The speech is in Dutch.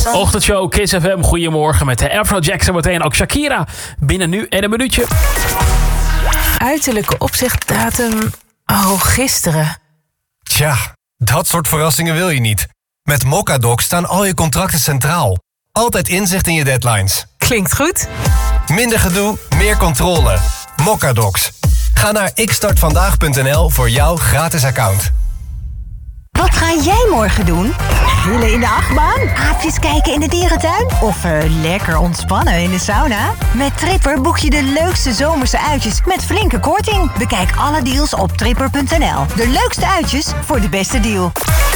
Ochtendshow Kiss FM. Goedemorgen met de Afrojack. Zo meteen ook Shakira. Binnen nu en een minuutje. Uiterlijke opzichtdatum. Oh, gisteren. Tja, dat soort verrassingen wil je niet. Met Mocadoc staan al je contracten centraal. Altijd inzicht in je deadlines. Klinkt goed. Minder gedoe, meer controle. Mocadocs. Ga naar xstartvandaag.nl voor jouw gratis account. Wat ga jij morgen doen? Grillen in de achtbaan? Aapjes kijken in de dierentuin? Of lekker ontspannen in de sauna? Met Tripper boek je de leukste zomerse uitjes met flinke korting. Bekijk alle deals op tripper.nl. De leukste uitjes voor de beste deal.